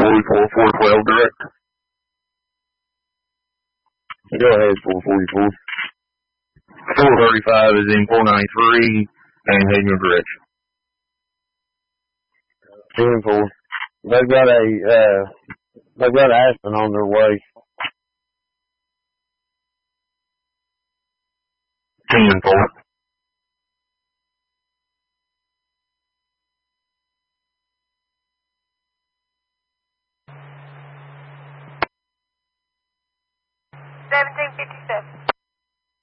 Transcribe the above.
444, 412 direct. Go ahead, 444. 435 is in 493 and heading your direction. 10-4. They've got Aspen on their way. 10-4. $17.57.